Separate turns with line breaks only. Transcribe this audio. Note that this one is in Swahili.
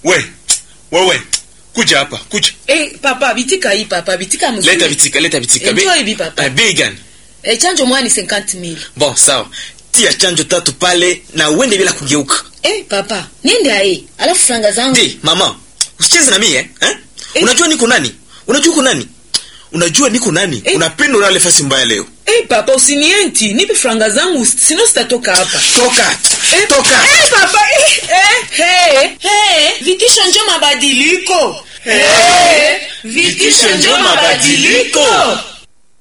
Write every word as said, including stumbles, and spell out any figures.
We, wewe. Kuja hapa, kuja.
Eh, papa, bitika hii papa, bitika mzuri.
Leta bitika, leta bitika.
Enjoy hivi papa.
Eh, bei gani?
Eh, chanjo mwani cinquante mille.
Bon, sawa. Tia chanjo tatu pale na uende bila kugeuka.
Eh, papa, niende hai. Alafu franga zangu.
Di, mama. Usicheze na mimi eh? Eh? Eh? Unajua niko nani? Unajua uko nani? Unajua niko nani? Eh? Unapenda ulale fasi mbaya leo.
Eh, papa, usinienti. Nipe franga zangu, sino sitatoka hapa.
Toka.
Eh,
toka.
Eh, papa. Eh, eh, hey. Hey, vitisho njo mabadiliko.
Hey, vitisho njo mabadiliko.